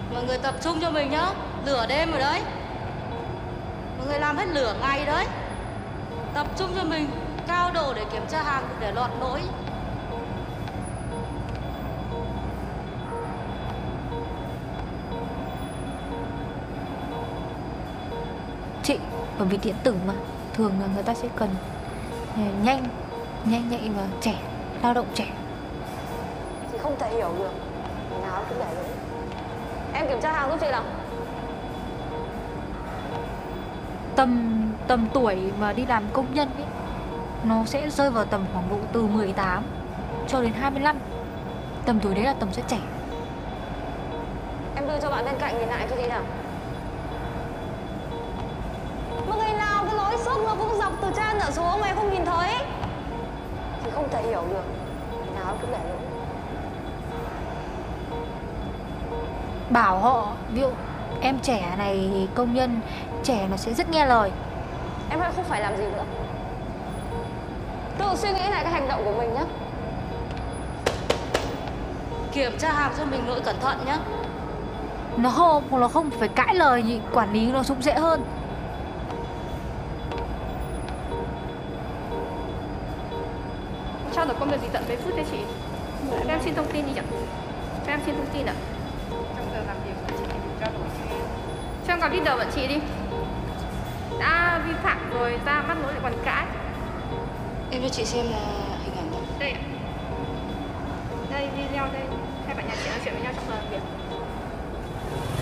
Mọi người tập trung cho mình nhá. Lửa đêm rồi đấy. Mọi người làm hết lửa ngày đấy. Tập trung cho mình, cao độ để kiểm tra hàng để lọt lỗi. Chị, bởi vì điện tử mà thường là người ta sẽ cần nhanh nhạy và trẻ, lao động trẻ. Chị không thể hiểu được, ngày nào cũng để lỗi. Em kiểm tra hàng giúp chị nào. Tầm tuổi mà đi làm công nhân ấy, nó sẽ rơi vào tầm khoảng độ từ 18 cho đến 25. Tầm tuổi đấy là tầm sẽ trẻ. Em đưa cho bạn bên cạnh nhìn lại cho chị nào. Mà ngày nào cái lối xốp nó cũng dọc từ trên trở xuống mà không nhìn thấy. Chị không thể hiểu được, ngày nào cũng để lỗi. Bảo họ, ví dụ em trẻ này, công nhân trẻ nó sẽ rất nghe lời. Em không phải làm gì nữa. Tự suy nghĩ lại cái hành động của mình nhé. Kiểm tra hàng cho mình lỗi cẩn thận nhá. Nó không phải cãi lời thì quản lý nó cũng dễ hơn. Trao đổi công việc gì tận mấy phút đấy chị? Các em xin thông tin đi nhỉ? Các em xin thông tin ạ. Trong giờ làm việc của chị thì trao đổi cho em. Cho em gặp leader bọn chị đi. Đã vi phạm rồi ra bắt lỗi lại còn cãi. Em cho chị xem là hình ảnh đâu. Đây ạ. Đây video đây. Hai bạn nhà chị nói chuyện với nhau trong giờ làm việc.